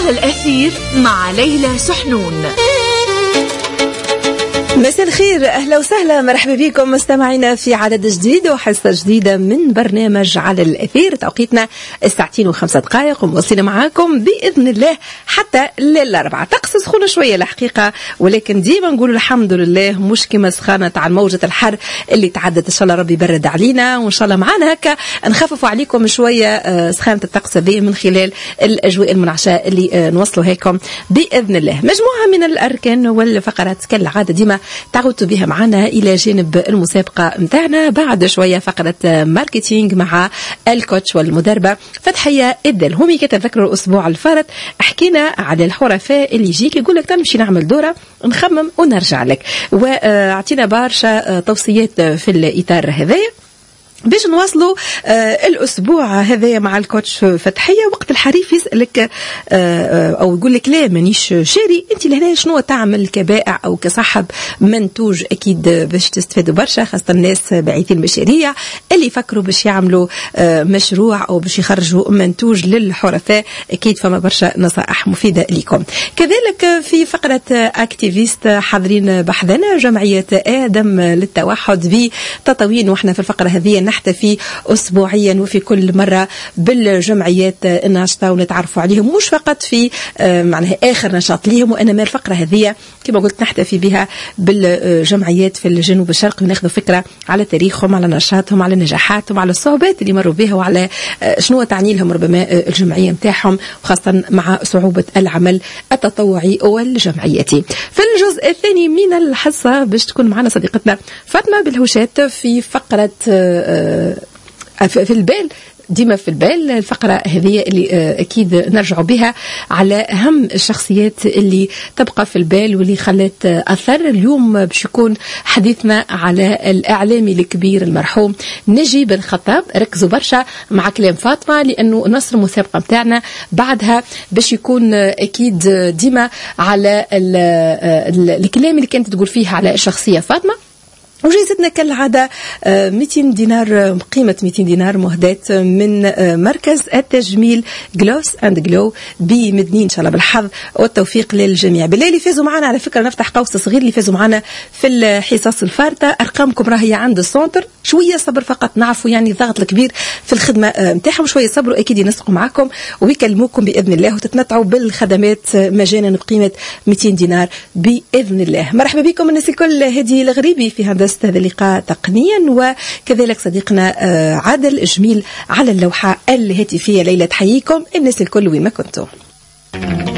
على الأثير مع ليلى سحنون. مساء الخير، أهلا وسهلا، مرحبا بكم مستمعينا في عدد جديد وحصة جديدة من برنامج على الأثير. توقيتنا 2:05 وموصلين معاكم بإذن الله حتى للأربعة. طقس سخون شوية الحقيقة، ولكن ديما نقول الحمد لله مش كما سخانة عن موجة الحر اللي تعدت. إن شاء الله ربي يبرد علينا، وإن شاء الله معانا هكا نخففوا عليكم شوية سخانة الطقس هذه من خلال الأجواء المنعشة اللي نوصلوا هيكم بإذن الله. مجموعة من الأركان والفقرات كالعادة ديما تعودتوا بها معنا إلى جانب المسابقة متاعنا. بعد شوية فقرة ماركتينج مع الكوتش والمدربة فتحية الدلهومي. كتذكروا الأسبوع الفارط حكينا على الحرفاء اللي يجيك يقول لك نمشي نعمل دورة نخمم ونرجع لك، وأعطينا برشا توصيات في الإطار هذايا باش نواصلوا الأسبوع هذا مع الكوتش فتحية. وقت الحريف يسألك أو يقول لك لا مانيش شاري، أنت لهنا شنو تعمل كبائع أو كصاحب منتوج؟ أكيد باش تستفادوا برشا، خاصة الناس باعثين المشاريع اللي يفكروا باش يعملوا مشروع أو باش يخرجوا منتوج للحرفاء. أكيد فما برشا نصائح مفيدة لكم. كذلك في فقرة أكتيفيست حاضرين بحثنا جمعية آدم للتوحد بتطاوين، وإحنا في الفقرة هذه نحتفي أسبوعيا وفي كل مرة بالجمعيات الناشطة ونتعرفوا عليهم، مش فقط في معناها آخر نشاط ليهم، وإنما الفقرة هذه كما قلت نحتفي بها بالجمعيات في الجنوب الشرقي، وناخذ فكرة على تاريخهم، على نشاطهم، على نجاحاتهم، على الصعوبات اللي مروا بها، وعلى شنو تعني لهم ربما الجمعية متاعهم، وخاصة مع صعوبة العمل التطوعي والجمعياتي. في الجزء الثاني من الحصة باش تكون معنا صديقتنا فاطمة بالهوشات في فقرة في البال. ديما في البال الفقرة هذه اللي أكيد نرجع بها على أهم الشخصيات اللي تبقى في البال واللي خلت أثر. اليوم باش يكون حديثنا على الإعلامي الكبير المرحوم نجي بن خطاب. ركزوا برشا مع كلام فاطمة لأنه نصر المسابقة متاعنا بعدها باش يكون أكيد ديما على الكلام اللي كانت تقول فيه على الشخصية فاطمة. وجائزتنا كالعادة 200 دينار، قيمة 200 دينار مهداة من مركز التجميل جلوس أند جلو بمدنين. إن شاء الله بالحظ والتوفيق للجميع. بالله اللي فازوا معنا على فكرة نفتح قوس صغير، اللي فازوا معنا في الحصص الفارطة أرقامكم راهي عند السونتر. شوية صبر فقط، نعرفوا يعني الضغط الكبير في الخدمة متاعهم، شوية صبروا أكيد ينسقوا معكم ويكلموكم بإذن الله وتتمتعوا بالخدمات مجانا بقيمة 200 دينار بإذن الله. مرحبا بكم الناس الكل. هدي الغريبي في هذا اللقاء تقنيا، وكذلك صديقنا عادل جميل على اللوحة الهاتفية. ليلى تحييكم الناس الكل وين ما كنتم.